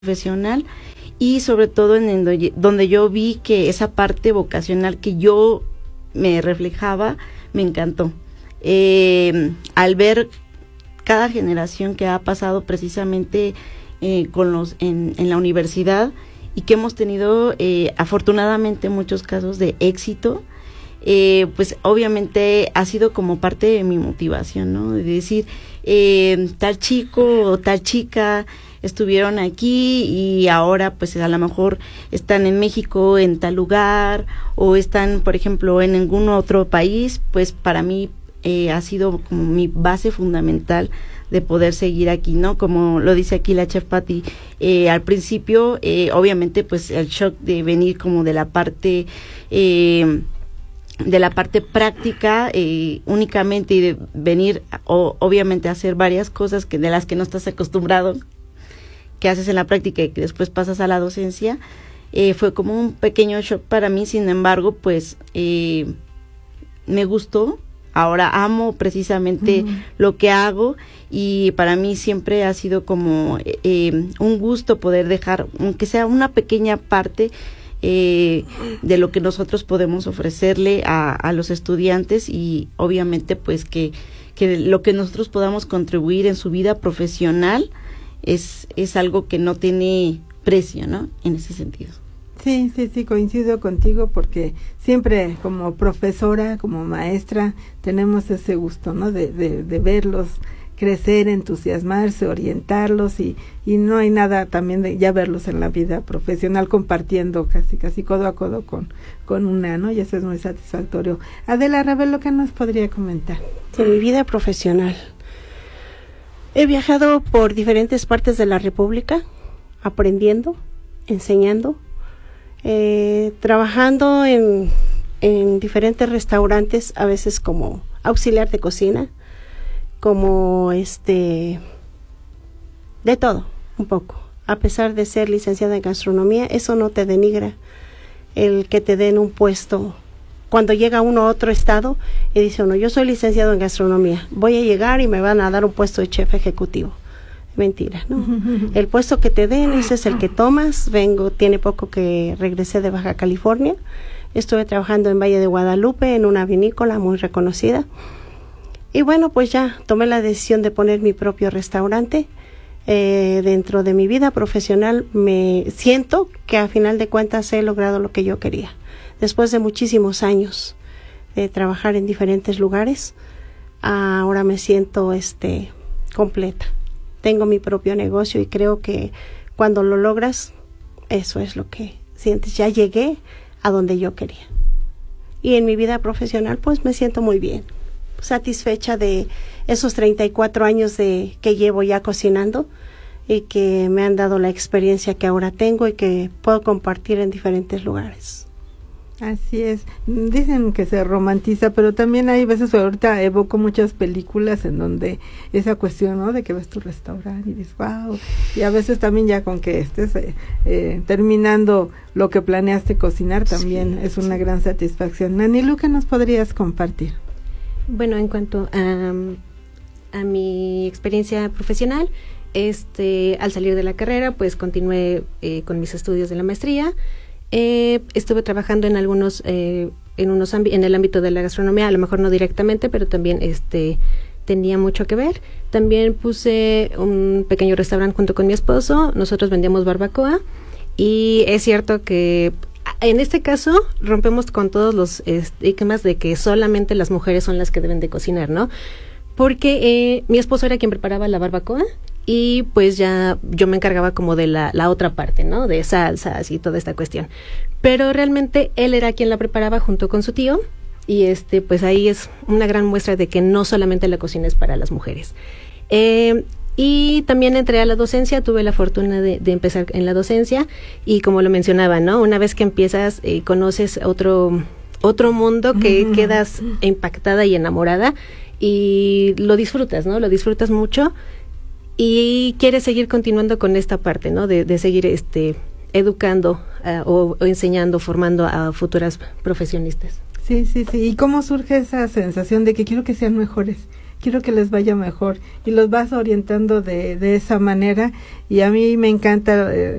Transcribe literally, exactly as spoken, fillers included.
profesional y sobre todo en el, donde yo vi que esa parte vocacional que yo me reflejaba, me encantó. Eh, al ver cada generación que ha pasado precisamente eh, con los en, en la universidad y que hemos tenido eh, afortunadamente muchos casos de éxito, eh, pues obviamente ha sido como parte de mi motivación, ¿no? De decir, eh, tal chico o tal chica estuvieron aquí y ahora pues a lo mejor están en México en tal lugar o están, por ejemplo, en ningún otro país. Pues para mí eh, ha sido como mi base fundamental de poder seguir aquí, ¿no? Como lo dice aquí la chef Patti, eh, al principio, eh, obviamente, pues el shock de venir como de la parte, eh, de la parte práctica, eh, únicamente, y de venir, o, obviamente, a hacer varias cosas que de las que no estás acostumbrado, que haces en la práctica y que después pasas a la docencia, eh, fue como un pequeño shock para mí. Sin embargo, pues, eh, me gustó. Ahora amo precisamente uh-huh. lo que hago y para mí siempre ha sido como eh, un gusto poder dejar, aunque sea una pequeña parte eh, de lo que nosotros podemos ofrecerle a, a los estudiantes y obviamente pues que, que lo que nosotros podamos contribuir en su vida profesional es, es algo que no tiene precio, ¿no? En ese sentido. Sí, sí, sí, coincido contigo porque siempre como profesora, como maestra, tenemos ese gusto, ¿no? De, de, de verlos crecer, entusiasmarse, orientarlos y, y no hay nada también de ya verlos en la vida profesional compartiendo casi, casi codo a codo con, con una, ¿no? Y eso es muy satisfactorio. Adela Ravelo, ¿qué nos podría comentar? De mi vida profesional. He viajado por diferentes partes de la República, aprendiendo, enseñando, Eh, trabajando en, en diferentes restaurantes, a veces como auxiliar de cocina, como este, de todo, un poco. A pesar de ser licenciada en gastronomía, eso no te denigra el que te den un puesto. Cuando llega uno a otro estado y dice uno, yo soy licenciado en gastronomía, voy a llegar y me van a dar un puesto de chef ejecutivo. Mentira, ¿no? El puesto que te den, ese es el que tomas. Vengo, tiene poco que regresé de Baja California. Estuve trabajando en Valle de Guadalupe, en una vinícola muy reconocida. Y bueno, pues ya tomé la decisión de poner mi propio restaurante. Eh, dentro de mi vida profesional me siento que a final de cuentas he logrado lo que yo quería. Después de muchísimos años de trabajar en diferentes lugares, ahora me siento este completa. Tengo mi propio negocio y creo que cuando lo logras, eso es lo que sientes. Ya llegué a donde yo quería. Y en mi vida profesional, pues me siento muy bien, satisfecha de esos treinta y cuatro años de que llevo ya cocinando y que me han dado la experiencia que ahora tengo y que puedo compartir en diferentes lugares. Así es, dicen que se romantiza, pero también hay veces, ahorita evoco muchas películas en donde esa cuestión, ¿no? De que ves tu restaurante y dices, wow, y a veces también ya con que estés eh, eh, terminando lo que planeaste cocinar también sí, es una sí. gran satisfacción. Nanilu, ¿qué nos podrías compartir? Bueno, en cuanto a, a mi experiencia profesional, este, al salir de la carrera, pues continué eh, con mis estudios de la maestría. Eh, estuve trabajando en algunos, eh, en unos ámb- en el ámbito de la gastronomía, a lo mejor no directamente, pero también este tenía mucho que ver. También puse un pequeño restaurante junto con mi esposo. Nosotros vendíamos barbacoa y es cierto que en este caso rompemos con todos los estigmas de que solamente las mujeres son las que deben de cocinar, ¿no? Porque eh, mi esposo era quien preparaba la barbacoa y pues ya yo me encargaba como de la, la otra parte, ¿no? De salsas y toda esta cuestión. Pero realmente él era quien la preparaba junto con su tío y este pues ahí es una gran muestra de que no solamente la cocina es para las mujeres. Eh, y también entré a la docencia, tuve la fortuna de, de empezar en la docencia y como lo mencionaba, ¿no? Una vez que empiezas, eh, conoces otro, otro mundo que mm. quedas impactada y enamorada y lo disfrutas, ¿no? Lo disfrutas mucho. Y quiere seguir continuando con esta parte, ¿no? De, de seguir este educando uh, o, o enseñando, formando a futuras profesionistas. Sí, sí, sí. ¿Y cómo surge esa sensación de que quiero que sean mejores? quiero que les vaya mejor, y los vas orientando de, de esa manera, y a mí me encanta eh,